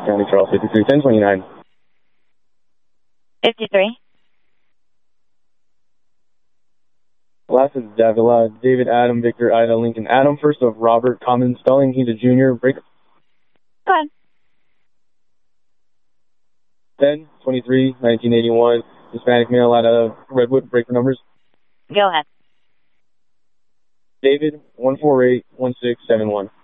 County Charles 53, 1029. 53. Last is Davila, David, Adam, Victor, Ida, Lincoln, Adam. First of Robert, common spelling. He's a junior. Break. Go ahead. 1023, 1981. Hispanic male out of Redwood. Break for numbers. Go ahead. David, 1481671.